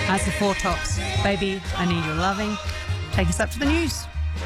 That's the Four Tops. Baby, I Need Your Loving. Take us up to the news.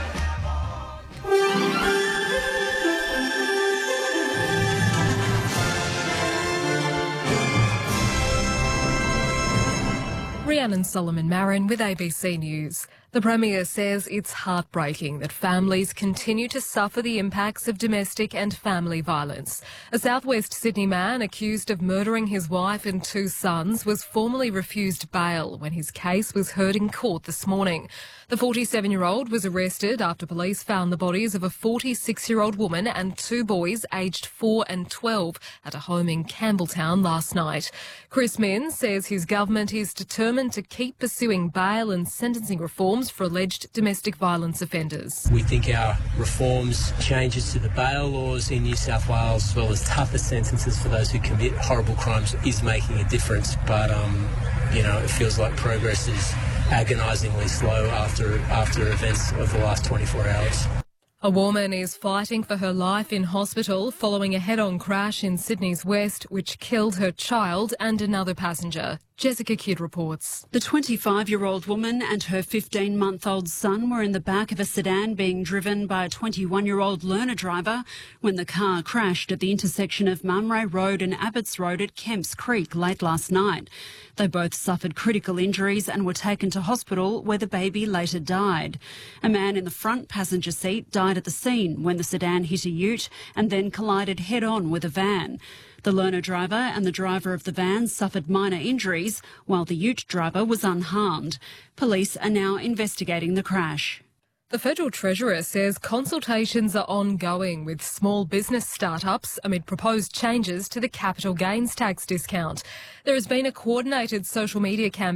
Rhiannon Solomon-Marin with ABC News. The Premier says it's heartbreaking that families continue to suffer the impacts of domestic and family violence. A southwest Sydney man accused of murdering his wife and two sons was formally refused bail when his case was heard in court this morning. The 47-year-old was arrested after police found the bodies of a 46-year-old woman and two boys aged 4 and 12 at a home in Campbelltown last night. Chris Minns says his government is determined to keep pursuing bail and sentencing reforms for alleged domestic violence offenders. We think our reforms, changes to the bail laws in New South Wales, as well as tougher sentences for those who commit horrible crimes, is making a difference. But, it feels like progress is agonisingly slow after events of the last 24 hours. A woman is fighting for her life in hospital following a head-on crash in Sydney's west, which killed her child and another passenger. Jessica Kidd reports. The 25-year-old woman and her 15-month-old son were in the back of a sedan being driven by a 21-year-old learner driver when the car crashed at the intersection of Mamre Road and Abbots Road at Kemps Creek late last night. They both suffered critical injuries and were taken to hospital, where the baby later died. A man in the front passenger seat died at the scene when the sedan hit a ute and then collided head-on with a van. The learner driver and the driver of the van suffered minor injuries, while the ute driver was unharmed. Police are now investigating the crash. The Federal Treasurer says consultations are ongoing with small business startups amid proposed changes to the capital gains tax discount. There has been a coordinated social media campaign